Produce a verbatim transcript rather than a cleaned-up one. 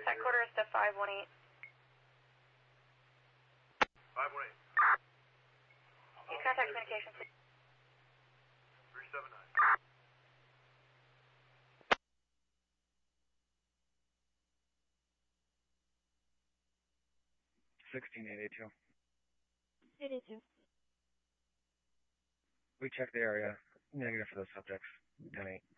Headquarters to five one eight. five one eight. You contact communications. three seven nine. sixteen eighty-two. eighty-two. We checked the area. Negative for those subjects. ten eight.